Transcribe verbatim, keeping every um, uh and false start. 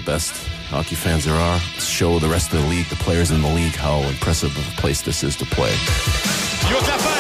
best hockey fans there are. Show the rest of the league, the players in the league, how impressive of a place this is to play. Jouk Lafrenière